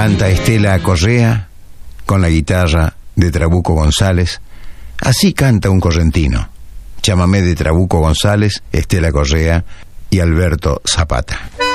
Canta Estela Correa con la guitarra de Trabuco González. Así canta un correntino. Chamamé de Trabuco González, Estela Correa y Alberto Zapata.